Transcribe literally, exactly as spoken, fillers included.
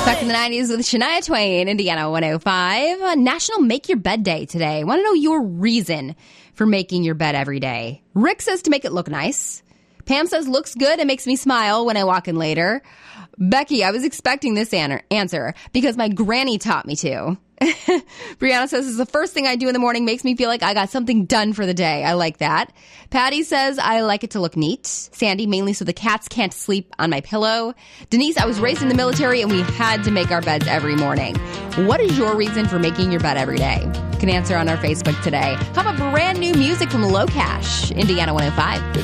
Back in the nineties with Shania Twain, Indiana one oh five. Uh, National Make Your Bed Day today. Want to know your reason for making your bed every day? Rick says to make it look nice. Pam says looks good and makes me smile when I walk in later. Becky, I was expecting this an- answer because my granny taught me to. Brianna says, it's the first thing I do in the morning, makes me feel like I got something done for the day. I like that. Patty says, I like it to look neat. Sandy, mainly so the cats can't sleep on my pillow. Denise, I was raised in the military and we had to make our beds every morning. What is your reason for making your bed every day? You can answer on our Facebook today. How about brand new music from Low Cash, Indiana one oh five?